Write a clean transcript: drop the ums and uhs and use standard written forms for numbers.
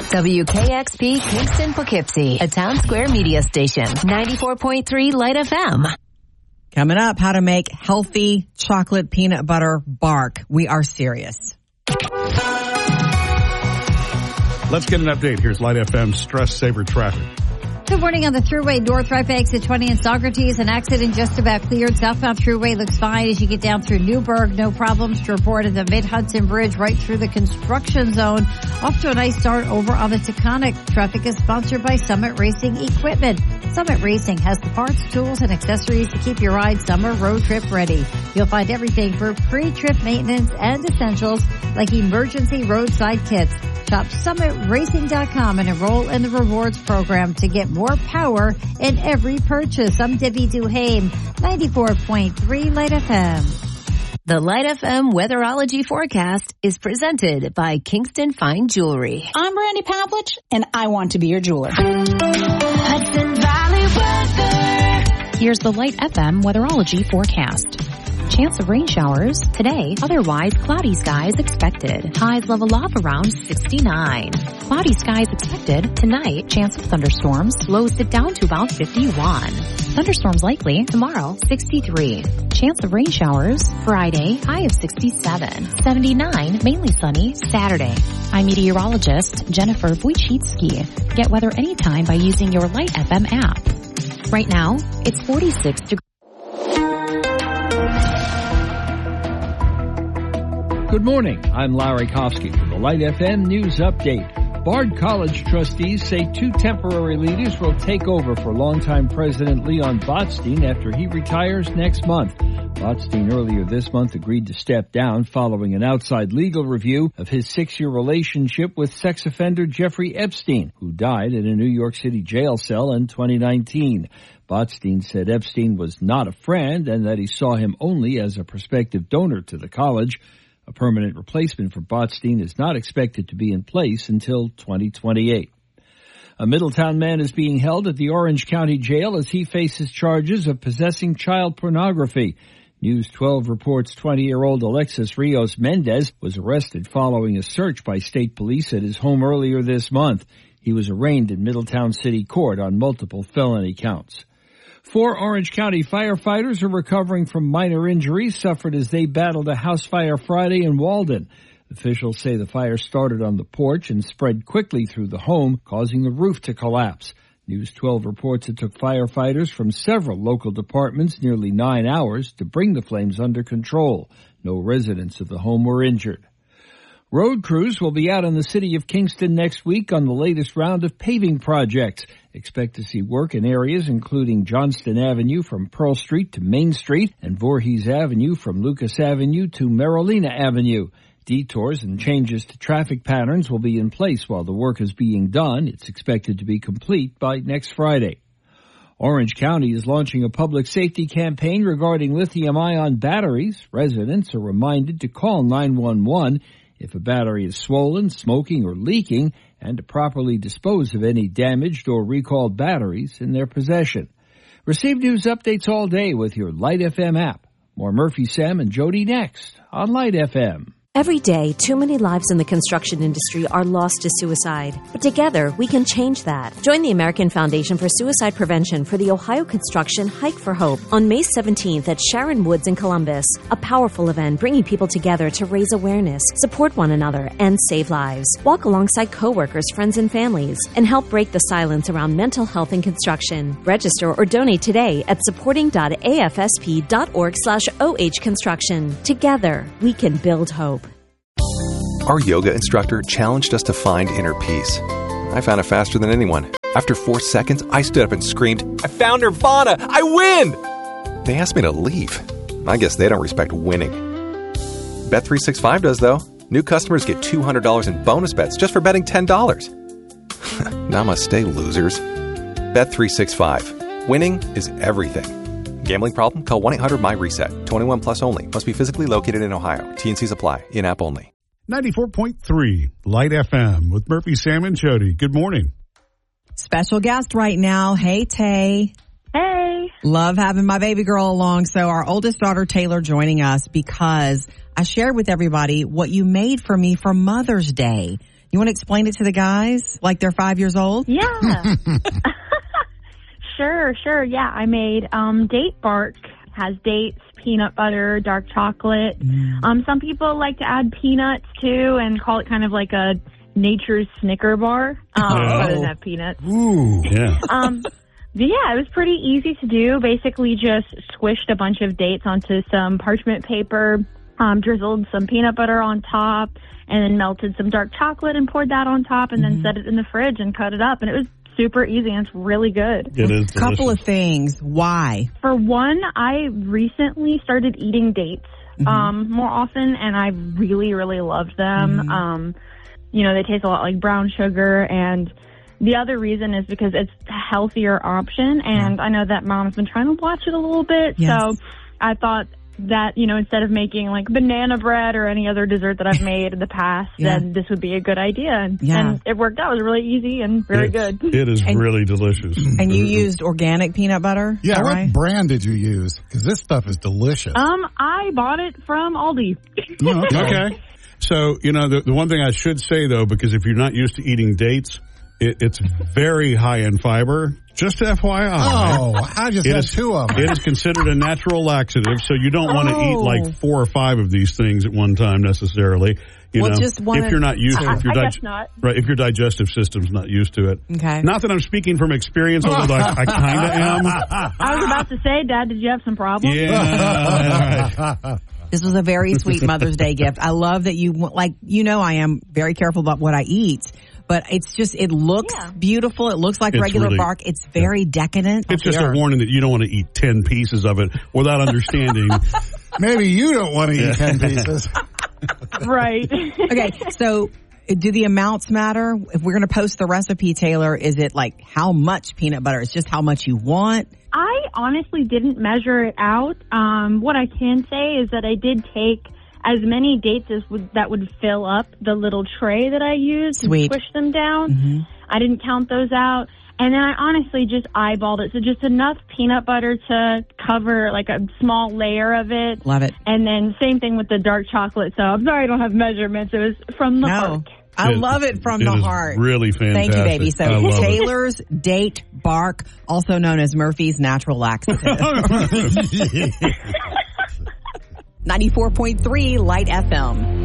WKXP Kingston Poughkeepsie, a Town Square media station. 94.3 Light FM. Coming up, how to make healthy chocolate peanut butter bark. We are serious. Let's get an update. Here's Light FM Stress Saver Traffic. Good morning on the Thruway North, right by exit 20 in Socrates. An accident just about cleared. Southbound Thruway looks fine as you get down through Newburgh. No problems to report at the Mid-Hudson Bridge right through the construction zone. Off to a nice start over on the Taconic. Traffic is sponsored by Summit Racing Equipment. Summit Racing has the parts, tools, and accessories to keep your ride summer road trip ready. You'll find everything for pre-trip maintenance and essentials like emergency roadside kits. Shop summitracing.com and enroll in the rewards program to get more power in every purchase. I'm Debbie Duhame, 94.3 Light FM. The Light FM Weatherology Forecast is presented by Kingston Fine Jewelry. I'm Brandy Pavlich, and I want to be your jeweler. Hudson Valley Weather. Here's the Light FM Weatherology Forecast. Chance of rain showers today, otherwise cloudy skies expected. Highs level off around 69. Cloudy skies expected tonight, chance of thunderstorms, lows dip down to about 51. Thunderstorms likely tomorrow, 63. Chance of rain showers Friday, high of 67. 79, mainly sunny Saturday. I'm meteorologist Jennifer Wojcicki. Get weather anytime by using your Light FM app. Right now, it's 46 degrees. Good morning. I'm Larry Kofsky from the Light FM News Update. Bard College trustees say 2 temporary leaders will take over for longtime President Leon Botstein after he retires next month. Botstein earlier this month agreed to step down following an outside legal review of his 6-year relationship with sex offender Jeffrey Epstein, who died in a New York City jail cell in 2019. Botstein said Epstein was not a friend and that he saw him only as a prospective donor to the college. A permanent replacement for Botstein is not expected to be in place until 2028. A Middletown man is being held at the Orange County Jail as he faces charges of possessing child pornography. News 12 reports 20-year-old Alexis Rios Mendez was arrested following a search by state police at his home earlier this month. He was arraigned in Middletown City Court on multiple felony counts. 4 Orange County firefighters are recovering from minor injuries suffered as they battled a house fire Friday in Walden. Officials say the fire started on the porch and spread quickly through the home, causing the roof to collapse. News 12 reports it took firefighters from several local departments nearly 9 hours to bring the flames under control. No residents of the home were injured. Road crews will be out in the city of Kingston next week on the latest round of paving projects. Expect to see work in areas including Johnston Avenue from Pearl Street to Main Street and Voorhees Avenue from Lucas Avenue to Marolina Avenue. Detours and changes to traffic patterns will be in place while the work is being done. It's expected to be complete by next Friday. Orange County is launching a public safety campaign regarding lithium-ion batteries. Residents are reminded to call 911 if a battery is swollen, smoking, or leaking, and to properly dispose of any damaged or recalled batteries in their possession. Receive news updates all day with your Light FM app. More Murphy, Sam, and Jody next on Light FM. Every day, too many lives in the construction industry are lost to suicide. But together, we can change that. Join the American Foundation for Suicide Prevention for the Ohio Construction Hike for Hope on May 17th at Sharon Woods in Columbus. A powerful event bringing people together to raise awareness, support one another, and save lives. Walk alongside coworkers, friends, and families, and help break the silence around mental health in construction. Register or donate today at supporting.afsp.org/ohconstruction. Together, we can build hope. Our yoga instructor challenged us to find inner peace. I found it faster than anyone. After 4 seconds, I stood up and screamed, "I found Nirvana! I win!" They asked me to leave. I guess they don't respect winning. Bet365 does, though. New customers get $200 in bonus bets just for betting $10. Namaste, losers. Bet365. Winning is everything. Gambling problem? Call 1-800-MY-RESET. 21 plus only. Must be physically located in Ohio. T&Cs apply. In-app only. 94.3 Light FM with Murphy, Sam, and Jody. Good morning. Special guest right now. Hey, Tay. Hey. Love having my baby girl along. So our oldest daughter, Taylor, joining us because I shared with everybody what you made for me for Mother's Day. You want to explain it to the guys like they're 5 years old? Yeah. Sure. Yeah, I made date bark. Has dates, peanut butter, dark chocolate. Some people like to add peanuts too and call it kind of like a nature's Snicker bar. But it doesn't have peanuts. Ooh. Yeah. Yeah, it was pretty easy to do. Basically just squished a bunch of dates onto some parchment paper, drizzled some peanut butter on top, and then melted some dark chocolate and poured that on top, and then set it in the fridge and cut it up. And it was super easy, and it's really good. It is delicious. Couple of things. Why? For one, I recently started eating dates more often, and I really, really loved them. They taste a lot like brown sugar, and the other reason is because it's a healthier option, and I know that Mom's been trying to watch it a little bit, so I thought that, instead of making like banana bread or any other dessert that I've made in the past, then this would be a good idea. And it worked out. It was really easy and very good. It is really delicious. And you used organic peanut butter? Yeah, what brand did you use? Because this stuff is delicious. I bought it from Aldi. Okay. So, the one thing I should say, though, because if you're not used to eating dates, it's very high in fiber. Just FYI. Oh, I just had two of them. It is considered a natural laxative, so you don't want to eat like 4 or 5 of these things at one time necessarily. Just one if you're not used to it. I guess not. Right, if your digestive system's not used to it. Okay. Not that I'm speaking from experience, although I kind of am. I was about to say, Dad, did you have some problems? Yeah. This was a very sweet Mother's Day gift. I love that I am very careful about what I eat. But it's just, it looks beautiful. It looks like regular bark. It's very decadent. It's just a warning that you don't want to eat 10 pieces of it without understanding. Maybe you don't want to eat 10 pieces. Right. Okay, so do the amounts matter? If we're going to post the recipe, Taylor, is it like how much peanut butter? It's just how much you want? I honestly didn't measure it out. What I can say is that I did take as many dates as that would fill up the little tray that I used and squish them down. I didn't count those out. And then I honestly just eyeballed it. So just enough peanut butter to cover like a small layer of it. Love it. And then same thing with the dark chocolate. So I'm sorry I don't have measurements. It was from the heart. I love it from the heart. Really fantastic. Thank you, baby. So Taylor's Date Bark, also known as Murphy's Natural Laxative. 94.3 Light FM.